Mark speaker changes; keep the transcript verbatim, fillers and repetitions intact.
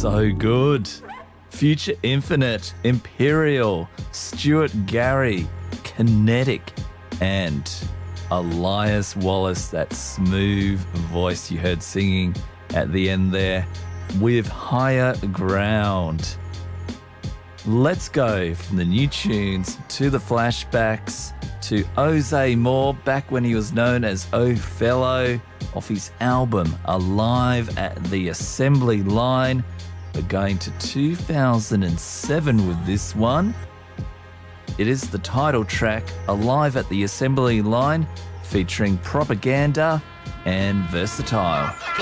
Speaker 1: So good. Future Infinite, Imperial, Stuart Gary, Kinetic, and Elias Wallace, that smooth voice you heard singing at the end there, with Higher Ground. Let's go from the new tunes to the flashbacks to Ozay Moore, back when he was known as O Fellow, off his album Alive at the Assembly Line. We're going to two thousand seven with this one. It is the title track, Alive at the Assembly Line, featuring Propaganda and Versatile.